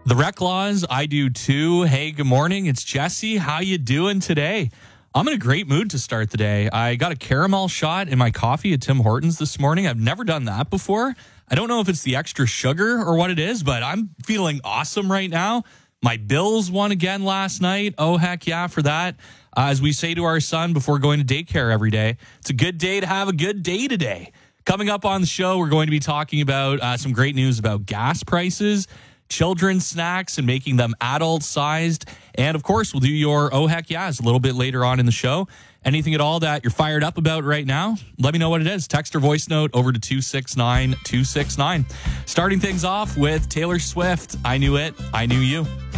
The Rec Laws, I do too. Hey, good morning. It's Jesse. How you doing today? I'm in a great mood to start the day. I got a caramel shot in my coffee at Tim Hortons this morning. I've never done that before. I don't know if it's the extra sugar or what it is, but I'm feeling awesome right now. My Bills won again last night. Oh, heck yeah, for that. As we say to our son before going to daycare every day, it's a good day to have a good day today. Coming up on the show, we're going to be talking about some great news about gas prices, children's snacks and making them adult-sized. And, of course, we'll do your oh, heck yeahs a little bit later on in the show. Anything at all that you're fired up about right now, let me know what it is. Text or voice note over to 269-269. Starting things off with Taylor Swift, I Knew It, I Knew You.